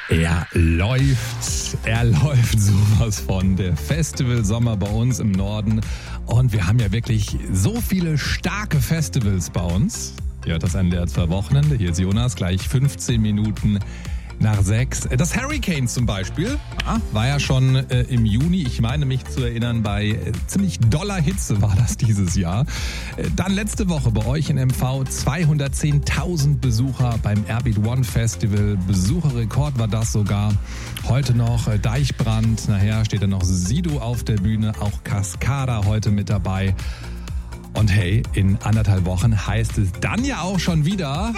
Er läuft sowas von. Der Festivalsommer bei uns im Norden. Und wir haben ja wirklich so viele starke Festivals bei uns. Ja, das NDR 2 Wochenende. Hier ist Jonas, gleich 15 Minuten nach 6. Das Hurricane zum Beispiel war ja schon im Juni, ich meine mich zu erinnern, bei ziemlich doller Hitze war das dieses Jahr. Dann letzte Woche bei euch in MV 210.000 Besucher beim Airbeat One Festival. Besucherrekord war das sogar. Heute noch Deichbrand, nachher steht dann noch Sido auf der Bühne, auch Cascada heute mit dabei. Und hey, in 1,5 Wochen heißt es dann ja auch schon wieder...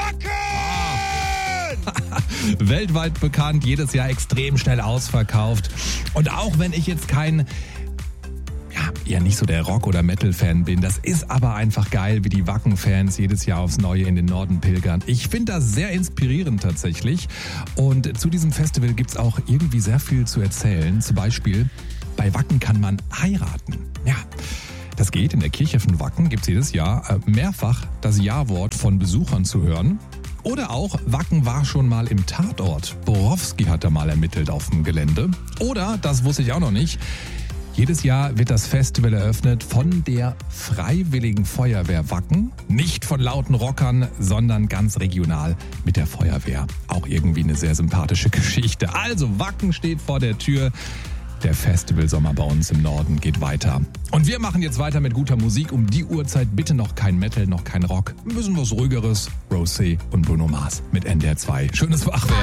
Weltweit bekannt, jedes Jahr extrem schnell ausverkauft. Und auch wenn ich jetzt kein, eher nicht so der Rock- oder Metal-Fan bin, das ist aber einfach geil, wie die Wacken-Fans jedes Jahr aufs Neue in den Norden pilgern. Ich finde das sehr inspirierend tatsächlich. Und zu diesem Festival gibt's auch irgendwie sehr viel zu erzählen. Zum Beispiel, bei Wacken kann man heiraten. Ja. Das geht. In der Kirche von Wacken gibt's jedes Jahr mehrfach das Ja-Wort von Besuchern zu hören. Oder auch, Wacken war schon mal im Tatort. Borowski hat da mal ermittelt auf dem Gelände. Oder, das wusste ich auch noch nicht, jedes Jahr wird das Festival eröffnet von der Freiwilligen Feuerwehr Wacken. Nicht von lauten Rockern, sondern ganz regional mit der Feuerwehr. Auch irgendwie eine sehr sympathische Geschichte. Also, Wacken steht vor der Tür. Der Festivalsommer bei uns im Norden geht weiter. Und wir machen jetzt weiter mit guter Musik. Um die Uhrzeit bitte noch kein Metal, noch kein Rock. Ein bisschen was Ruhigeres. Rosé und Bruno Mars mit NDR 2. Schönes Wachwerden.